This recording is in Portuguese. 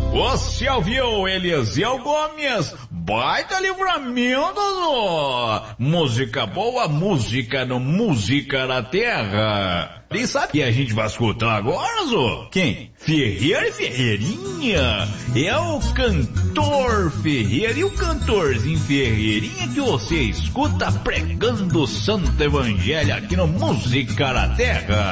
Você ouviu Eliseu Gomes? Baita livramento, Zô. Música boa, música no Música da Terra. E sabe que a gente vai escutar agora, Zô? Quem? Ferreira e Ferreirinha. É o cantor Ferreira e o cantorzinho Ferreirinha que você escuta pregando o Santo Evangelho aqui no Música da Terra.